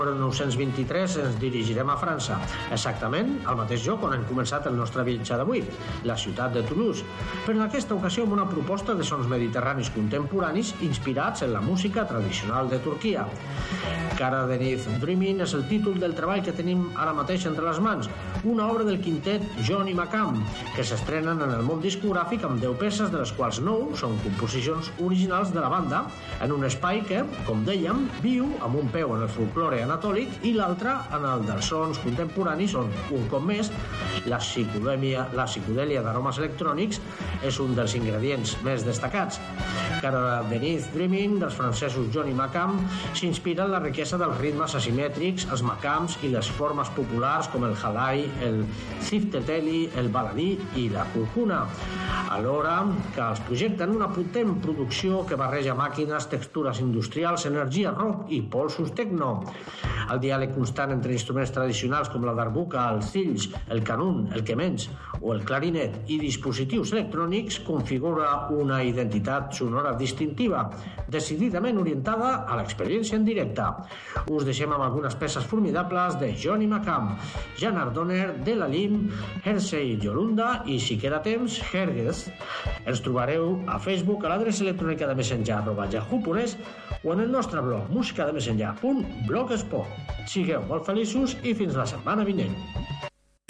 En 1923 ens dirigirem a França, exactament al mateix lloc on hem començat el nostre viatge d'avui, la ciutat de Toulouse, però en aquesta ocasió amb una proposta de sons mediterranis contemporanis inspirats en la música tradicional de Turquia. Karadenizh Dreaming és el títol del treball que tenim ara mateix entre les mans, una obra del quintet Johnny Macam, que s'estrenen en el món discogràfic amb 10 peces, de les quals 9 són composicions originals de la banda, en un espai que, com dèiem, viu amb un peu en el folklore anatòlic i l'altre en el dels sons contemporanis, on, un cop més, la psicodèlia d'aromes electrònics és un dels ingredients més destacats. Karadenizh Dreaming, dels francesos Johnny Macam, s'inspira en la riquesa dels ritmes asimètrics, els macams i les formes populars com el halai, el zifteteli, el baladí i la curcuna, alhora que els projecten una potent producció que barreja màquines, textures industrials, energia rock i polsos techno. El diàleg constant entre instruments tradicionals com la darbuka, els zills, el canun, el kemenç o el clarinet i dispositius electrònics configura una identitat sonora distintiva, decididament orientada a l'experiència en directe. Us deixem amb algunes peces formidables de Johnny Macam, Jan Ardoner, Delalim, Hersey Yolunda i, si queda temps, Herges. Ens trobareu a Facebook a l'adreça electrònica de messenger@yahoo.es o en el nostre blog musicademessenger.blogspot. Sigueu molt feliços i fins la setmana vinent.